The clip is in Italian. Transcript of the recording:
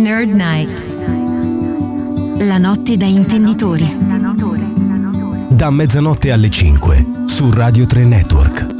Nerd Night. La notte da intenditori. Da mezzanotte alle 5 su Radio 3 Network.